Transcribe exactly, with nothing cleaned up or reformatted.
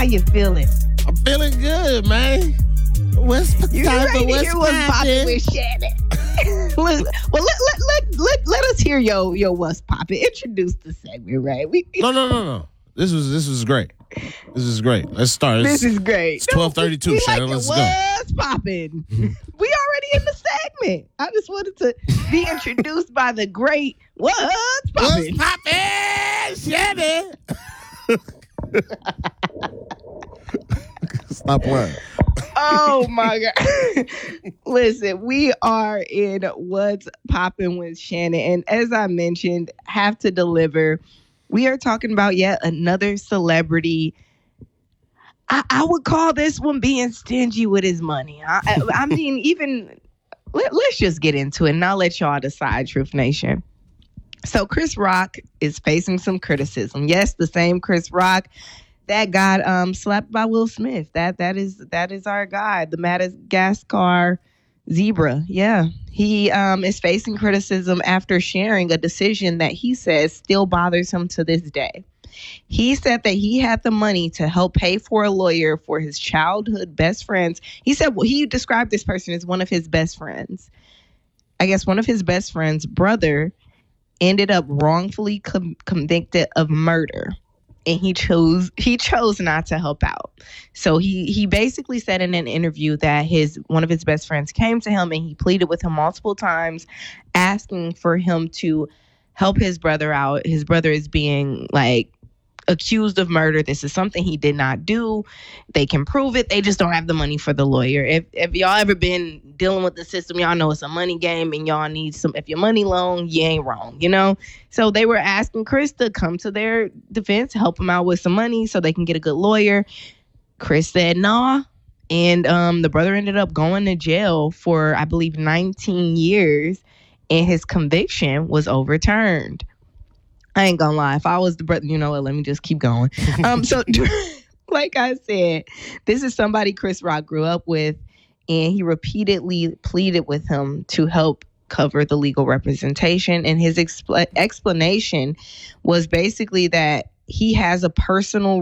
How you feeling? I'm feeling good, man. What's You time ready for to what's hear what's popping poppin'? with Shannon? Look, well, let, let, let, let, let us hear your, your what's popping. Introduce the segment, right? We, No, no, no, no. This was this was great. This is great. Let's start. This is great. It's twelve thirty-two, we Shannon. like Let's it. go. What's popping? We already in the segment. I just wanted to be introduced by the great What's What's popping? poppin', Shannon? Stop playing. Oh my God. Listen, we are in What's Poppin' with Shannon. And as I mentioned, have to deliver. We are talking about yet another celebrity. I, I would call this one being stingy with his money. I, I, I mean, even let, let's just get into it and I'll let y'all decide, Truth Nation. So Chris Rock is facing some criticism. Yes, the same Chris Rock that got um, slapped by Will Smith. That that is that is our guy, the Madagascar zebra. Yeah, he um, is facing criticism after sharing a decision that he says still bothers him to this day. He said that he had the money to help pay for a lawyer for his childhood best friends. He said well, he described this person as one of his best friends. I guess one of his best friends' brother ended up wrongfully com- convicted of murder. And he chose he chose not to help out. So he he basically said in an interview that his one of his best friends came to him and he pleaded with him multiple times, asking for him to help his brother out. His brother is being like accused of murder. This is something he did not do. They can prove it. They just don't have the money for the lawyer. If if y'all ever been dealing with the system, y'all know it's a money game and y'all need some. If your money loan, you ain't wrong, you know? So they were asking Chris to come to their defense, help them out with some money so they can get a good lawyer. Chris said nah. And um, the brother ended up going to jail for, I believe, nineteen years. And his conviction was overturned. I ain't gonna lie. If I was the brother, you know what? Let me just keep going. Um, so, like I said, this is somebody Chris Rock grew up with, and he repeatedly pleaded with him to help cover the legal representation. And his expl- explanation was basically that he has a personal